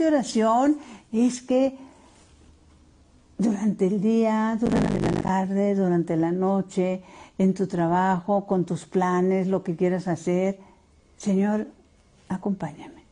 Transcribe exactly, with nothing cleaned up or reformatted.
siguiente oración es que durante el día, durante la tarde, durante la noche, en tu trabajo, con tus planes, lo que quieras hacer, Señor, acompáñame.